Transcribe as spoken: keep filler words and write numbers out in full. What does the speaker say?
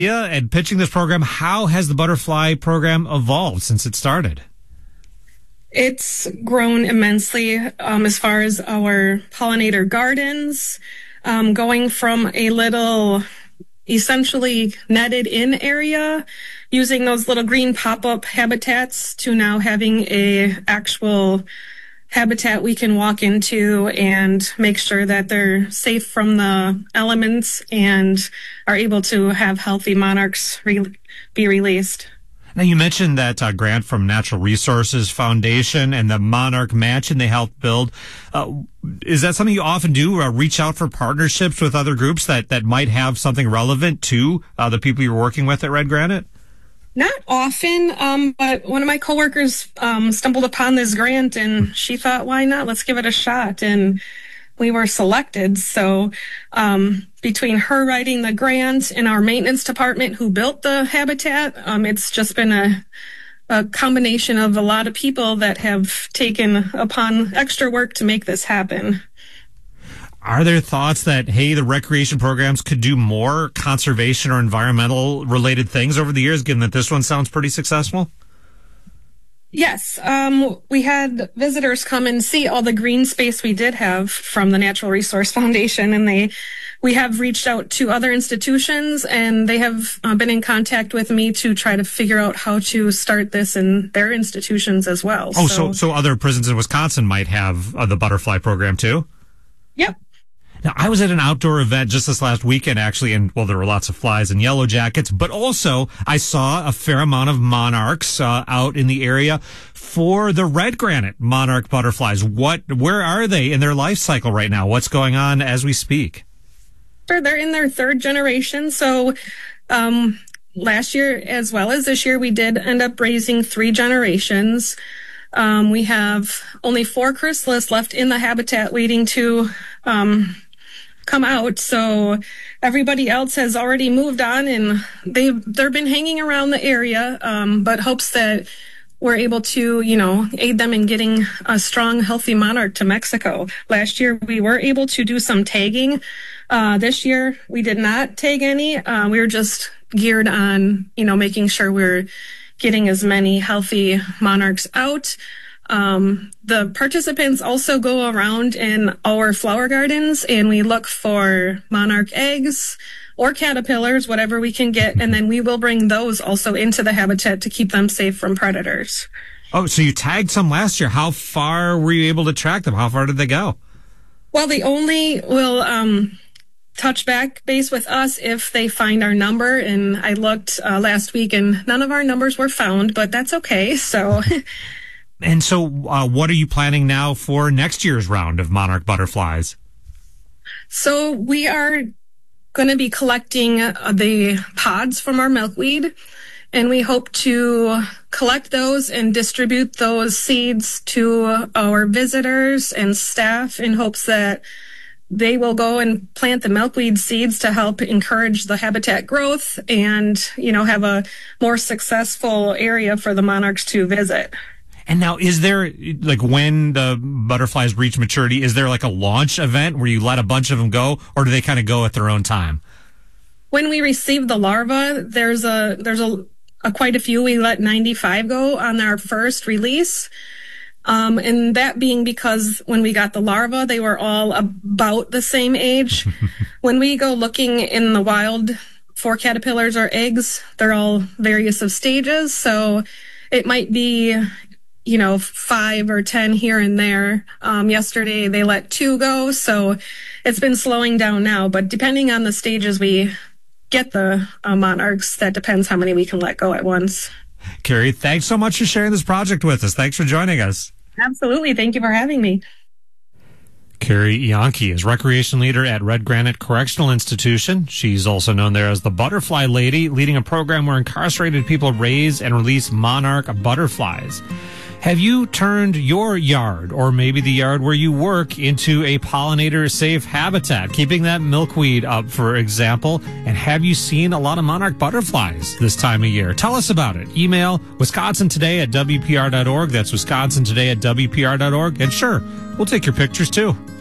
Yeah, and pitching this program, how has the butterfly program evolved since it started? It's grown immensely um, as far as our pollinator gardens, um, going from a little essentially netted in area using those little green pop-up habitats to now having a actual habitat we can walk into and make sure that they're safe from the elements and are able to have healthy monarchs re- be released. Now, you mentioned that uh, grant from Natural Resources Foundation and the Monarch Mansion they helped build. Uh, is that something you often do, uh, reach out for partnerships with other groups that, that might have something relevant to uh, the people you're working with at Red Granite? Not often, um, but one of my coworkers um, stumbled upon this grant, and she thought, why not? Let's give it a shot. And we were selected. So um, between her writing the grant and our maintenance department who built the habitat, um, it's just been a, a combination of a lot of people that have taken upon extra work to make this happen. Are there thoughts that, hey, the recreation programs could do more conservation or environmental related things over the years, given that this one sounds pretty successful? Yes. Um, we had visitors come and see all the green space we did have from the Natural Resource Foundation, and they, we have reached out to other institutions, and they have uh, been in contact with me to try to figure out how to start this in their institutions as well. Oh, so, so, so other prisons in Wisconsin might have uh, the butterfly program too? Yep. Now, I was at an outdoor event just this last weekend, actually, and, well, there were lots of flies and yellow jackets, but also I saw a fair amount of monarchs uh, out in the area for the Red Granite monarch butterflies. What, where are they in their life cycle right now? What's going on as we speak? Sure, they're in their third generation. So, um, last year as well as this year, we did end up raising three generations. Um, we have only four chrysalis left in the habitat waiting to, um, come out. So everybody else has already moved on, and they've, they've been hanging around the area, um, but hopes that we're able to, you know, aid them in getting a strong, healthy monarch to Mexico. Last year, we were able to do some tagging. Uh, this year, we did not tag any. Uh, we were just geared on, you know, making sure we're getting as many healthy monarchs out. Um, the participants also go around in our flower gardens, and we look for monarch eggs or caterpillars, whatever we can get, and then we will bring those also into the habitat to keep them safe from predators. Oh, so you tagged some last year. How far were you able to track them? How far did they go? Well, they only will um, touch back base with us if they find our number, and I looked uh, last week, and none of our numbers were found, but that's okay, so... And so uh, what are you planning now for next year's round of monarch butterflies? So we are going to be collecting uh, the pods from our milkweed, and we hope to collect those and distribute those seeds to our visitors and staff in hopes that they will go and plant the milkweed seeds to help encourage the habitat growth and, you know, have a more successful area for the monarchs to visit. And now, is there, like, when the butterflies reach maturity, is there like a launch event where you let a bunch of them go, or do they kind of go at their own time? When we receive the larva, there's a there's a, a quite a few. We let ninety-five go on our first release, um, and that being because when we got the larva, they were all about the same age. When we go looking in the wild for caterpillars or eggs, they're all various of stages, so it might be, you know, five or ten here and there. Um, yesterday they let two go, so it's been slowing down now. But depending on the stages we get the uh, monarchs, that depends how many we can let go at once. Carrie, thanks so much for sharing this project with us. Thanks for joining us. Absolutely. Thank you for having me. Carrie Ianchi is recreation leader at Red Granite Correctional Institution. She's also known there as the Butterfly Lady, leading a program where incarcerated people raise and release monarch butterflies. Have you turned your yard, or maybe the yard where you work, into a pollinator-safe habitat, keeping that milkweed up, for example? And have you seen a lot of monarch butterflies this time of year? Tell us about it. Email Wisconsin Today at W P R dot org. That's Wisconsin Today at W P R dot org. And sure, we'll take your pictures too.